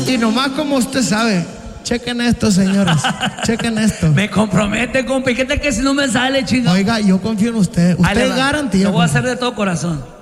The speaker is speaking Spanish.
Y nomás como usted sabe, chequen esto, señores. Chequen esto. Me compromete, compa. ¿Y qué tal que si no me sale, chino? Oiga, yo confío en usted. Usted es garantía. Lo voy a hacer de todo corazón.